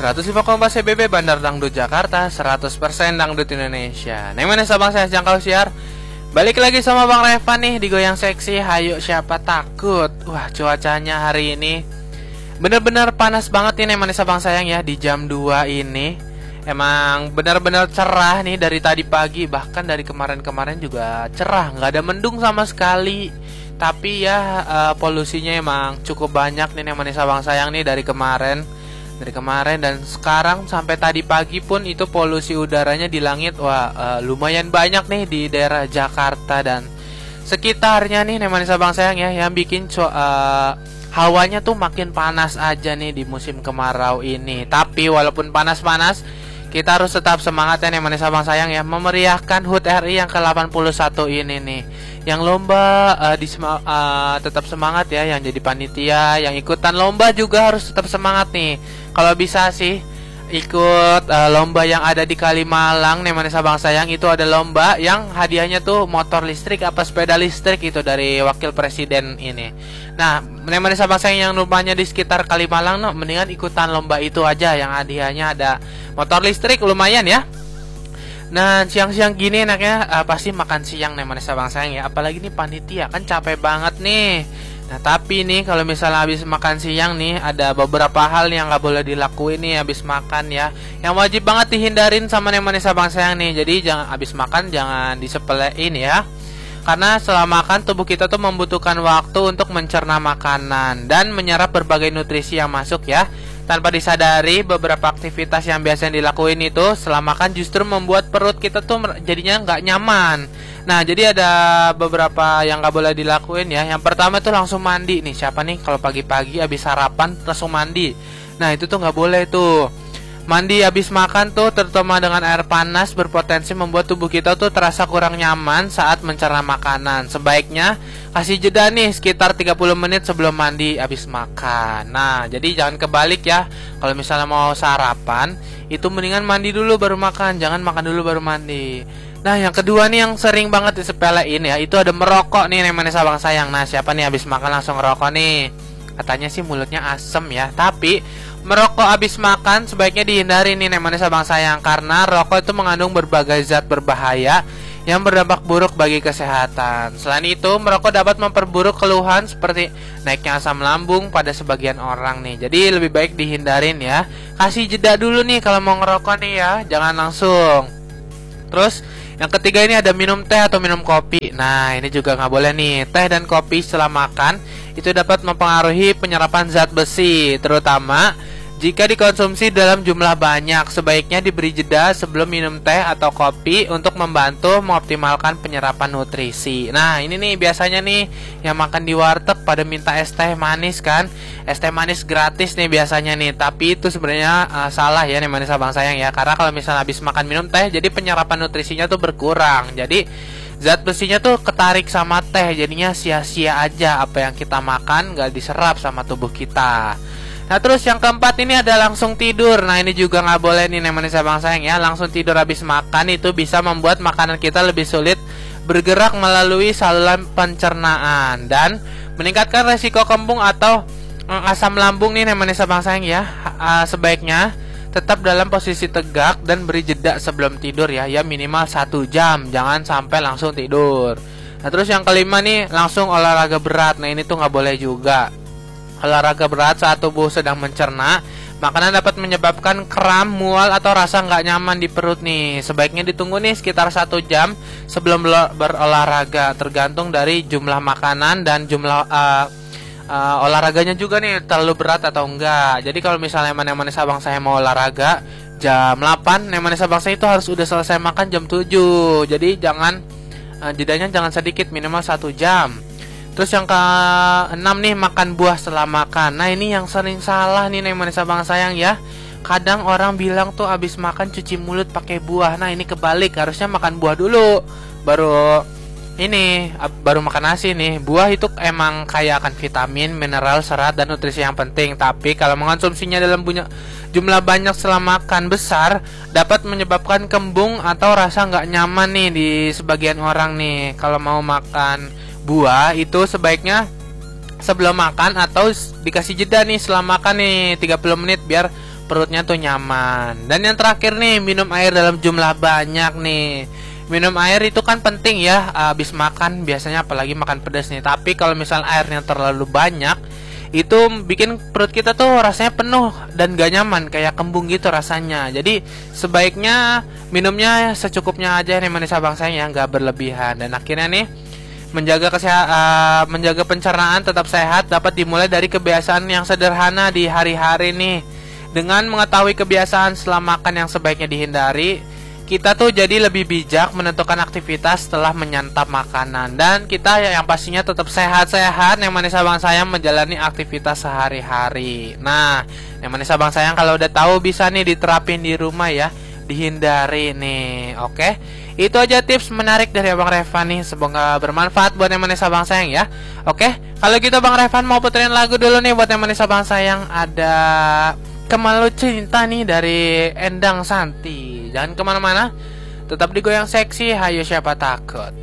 105,4 CBB Bandar Dangdut Jakarta, 100% Dangdut Indonesia. Namanya sabang saya jangkau siar. Balik lagi sama Bang Revan nih di Goyang Seksi. Hayo siapa takut. Wah, cuacanya hari ini bener-bener panas banget nih namanya sabang sayang ya. Di jam 2 ini emang benar-benar cerah nih dari tadi pagi. Bahkan dari kemarin-kemarin juga cerah, nggak ada mendung sama sekali. Tapi ya polusinya emang cukup banyak nih namanya sabang sayang nih dari kemarin dan sekarang sampai tadi pagi pun itu polusi udaranya di langit lumayan banyak nih di daerah Jakarta dan sekitarnya nih namanya sabang sayang ya, yang bikin hawanya tuh makin panas aja nih di musim kemarau ini. Tapi walaupun panas-panas, kita harus tetap semangat ya namanya sabang sayang ya, memeriahkan HUT RI yang ke-81 ini nih. Yang lomba tetap semangat ya, yang jadi panitia, yang ikutan lomba juga harus tetap semangat nih. Kalau bisa sih ikut lomba yang ada di Kalimalang namanya sabang sayang. Itu ada lomba yang hadiahnya tuh motor listrik apa sepeda listrik itu dari wakil presiden ini. Nah, namanya sabang sayang yang rumahnya di sekitar Kalimalang, mendingan ikutan lomba itu aja, yang hadiahnya ada motor listrik, lumayan ya. Nah, siang-siang gini enaknya pasti makan siang namanya sabang sayang ya. Apalagi nih panitia kan capek banget nih. Nah, tapi nih kalau misalnya habis makan siang nih, ada beberapa hal yang nggak boleh dilakuin nih habis makan ya, yang wajib banget dihindarin sama namanya sabang sayang nih. Jadi jangan habis makan jangan disepelein ya, karena setelah makan tubuh kita tuh membutuhkan waktu untuk mencerna makanan dan menyerap berbagai nutrisi yang masuk ya. Tanpa disadari, beberapa aktivitas yang biasanya dilakuin itu setelah makan justru membuat perut kita tuh jadinya nggak nyaman. Nah, jadi ada beberapa yang nggak boleh dilakuin ya. Yang pertama tuh langsung mandi nih. Siapa nih kalau pagi-pagi habis sarapan langsung mandi? Nah, itu tuh nggak boleh tuh. Mandi habis makan tuh terutama dengan air panas berpotensi membuat tubuh kita tuh terasa kurang nyaman saat mencerna makanan. Sebaiknya kasih jeda nih sekitar 30 menit sebelum mandi habis makan. Nah, jadi jangan kebalik ya. Kalau misalnya mau sarapan, itu mendingan mandi dulu baru makan, jangan makan dulu baru mandi. Nah, yang kedua nih yang sering banget disepelein ya, itu ada merokok nih namanya sabang sayang. Nah, siapa nih habis makan langsung ngerokok nih? Katanya sih mulutnya asem ya, tapi merokok habis makan sebaiknya dihindari nih namanya sabang sayang, karena rokok itu mengandung berbagai zat berbahaya yang berdampak buruk bagi kesehatan. Selain itu, merokok dapat memperburuk keluhan seperti naiknya asam lambung pada sebagian orang nih. Jadi lebih baik dihindarin ya. Kasih jeda dulu nih kalau mau ngerokok nih ya, jangan langsung. Terus yang ketiga ini ada minum teh atau minum kopi. Nah, ini juga nggak boleh nih. Teh dan kopi setelah makan itu dapat mempengaruhi penyerapan zat besi, terutama jika dikonsumsi dalam jumlah banyak. Sebaiknya diberi jeda sebelum minum teh atau kopi untuk membantu mengoptimalkan penyerapan nutrisi. Nah, ini nih biasanya nih yang makan di warteg pada minta es teh manis kan. Es teh manis gratis nih biasanya nih. Tapi itu sebenarnya salah ya namanya sabang sayang ya. Karena kalau misalnya habis makan minum teh, jadi penyerapan nutrisinya tuh berkurang. Jadi zat besinya tuh ketarik sama teh, jadinya sia-sia aja apa yang kita makan gak diserap sama tubuh kita. Nah, terus yang keempat ini ada langsung tidur. Nah, ini juga gak boleh nih namanya sabang sayang ya. Langsung tidur habis makan itu bisa membuat makanan kita lebih sulit bergerak melalui saluran pencernaan dan meningkatkan resiko kembung atau asam lambung nih namanya sabang sayang ya. Sebaiknya tetap dalam posisi tegak dan beri jeda sebelum tidur ya minimal 1 jam, jangan sampai langsung tidur. Nah, terus yang kelima nih langsung olahraga berat. Nah, ini tuh nggak boleh juga. Olahraga berat saat tubuh sedang mencerna makanan dapat menyebabkan kram, mual atau rasa nggak nyaman di perut nih. Sebaiknya ditunggu nih sekitar 1 jam sebelum berolahraga, tergantung dari jumlah makanan dan jumlah olahraganya juga nih terlalu berat atau enggak. Jadi kalau misalnya mana sabang saya mau olahraga jam 8, mana sabang saya itu harus udah selesai makan jam 7. Jadi jangan jedanya jangan sedikit, minimal 1 jam. Terus yang ke-6 nih makan buah setelah makan. Nah, ini yang sering salah nih mana sabang sayang ya. Kadang orang bilang tuh abis makan cuci mulut pakai buah. Nah, ini kebalik, harusnya makan buah dulu baru makan nasi nih. Buah itu emang kaya akan vitamin, mineral, serat, dan nutrisi yang penting. Tapi kalau mengonsumsinya dalam jumlah banyak setelah makan besar, dapat menyebabkan kembung atau rasa nggak nyaman nih di sebagian orang nih. Kalau mau makan buah itu sebaiknya sebelum makan atau dikasih jeda nih setelah makan nih 30 menit biar perutnya tuh nyaman. Dan yang terakhir nih, minum air dalam jumlah banyak nih. Minum air itu kan penting ya, habis makan biasanya, apalagi makan pedas nih. Tapi kalau misal airnya terlalu banyak, itu bikin perut kita tuh rasanya penuh dan gak nyaman, kayak kembung gitu rasanya. Jadi sebaiknya minumnya secukupnya aja nih manis abang sayang ya, gak berlebihan. Dan akhirnya nih, menjaga pencernaan tetap sehat dapat dimulai dari kebiasaan yang sederhana di hari-hari nih. Dengan mengetahui kebiasaan setelah makan yang sebaiknya dihindari, kita tuh jadi lebih bijak menentukan aktivitas setelah menyantap makanan. Dan kita yang pastinya tetap sehat-sehat yang manis abang sayang menjalani aktivitas sehari-hari. Nah, yang manis abang sayang kalau udah tahu bisa nih diterapin di rumah ya, dihindari nih. Oke, itu aja tips menarik dari Abang Revan nih. Semoga bermanfaat buat yang manis abang sayang ya. Oke, kalau gitu Bang Revan mau puterin lagu dulu nih buat yang manis abang sayang. Ada Kemalu Cinta nih dari Endang Santi. Jangan kemana-mana, tetap digoyang seksi, hayo siapa takut.